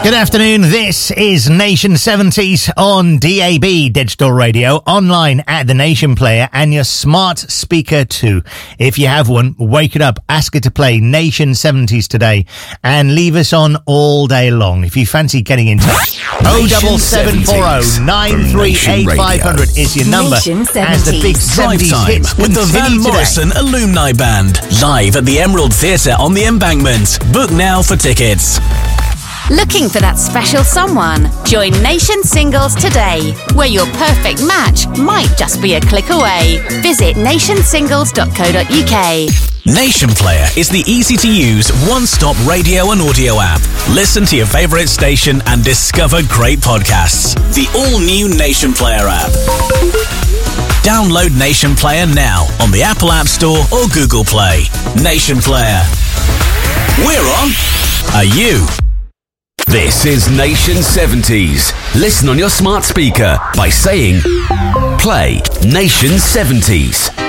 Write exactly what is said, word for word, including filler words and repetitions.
Good afternoon, this is Nation seventies on D A B Digital Radio, online at the Nation Player and your smart speaker too. If you have one, wake it up, ask it to play Nation seventies today and leave us on all day long. If you fancy getting in touch, oh seven seven four oh nine three eight five hundred is your number as the big seventies hits with the Van Morrison today. Alumni Band, live at the Emerald Theatre on the Embankment. Book now for tickets. Looking for that special someone? Join Nation Singles today, where your perfect match might just be a click away. Visit nation singles dot co dot uk. Nation Player is the easy-to-use, one-stop radio and audio app. Listen to your favourite station and discover great podcasts. The all-new Nation Player app. Download Nation Player now on the Apple App Store or Google Play. Nation Player. We're on. Are you? This is Nation seventies. Listen on your smart speaker by saying, play Nation seventies.